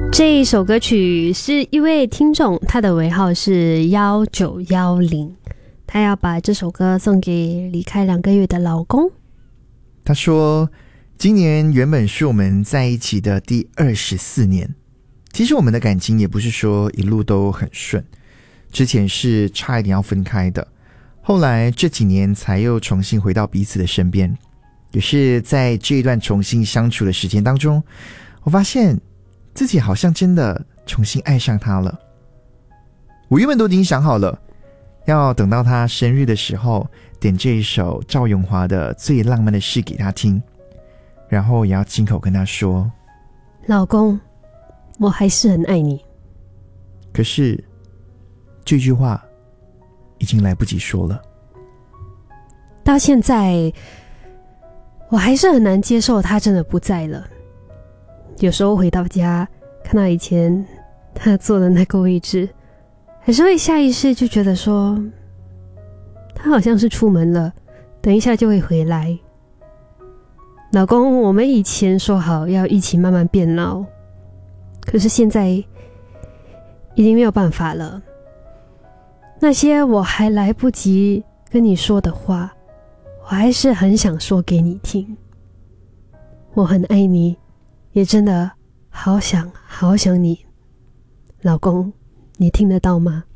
这一首歌曲是一位听众，他的尾号是1910，他要把这首歌送给离开2个月的老公。 他说，今年原本是我们在一起的第24年，其实我们的感情也不是说一路都很顺，之前是差一点要分开的，后来这几年才又重新回到彼此的身边。也是在这一段重新相处的时间当中，我发现自己好像真的重新爱上他了。我原本都已经想好了，要等到他生日的时候点这一首赵咏华的《最浪漫的事》给他听，然后也要亲口跟他说， 老公，我还是很爱你。 可是这句话已经来不及说了。 到现在我还是很难接受他真的不在了。有时候回到家看到以前他坐的那个位置，还是会下意识就觉得说，他好像是出门了，等一下就会回来。老公，我们以前说好要一起慢慢变老，可是现在已经没有办法了。那些我还来不及跟你说的话，我还是很想说给你听。我很爱你，也真的好想好想你。老公，你听得到吗？